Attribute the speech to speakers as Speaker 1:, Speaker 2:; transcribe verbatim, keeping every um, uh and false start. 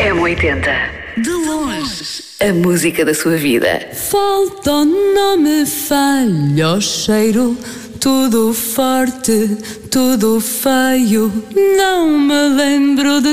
Speaker 1: M oitenta. De longe, a música da sua vida.
Speaker 2: Falta, não me falha o cheiro, tudo forte, tudo feio. Não me lembro de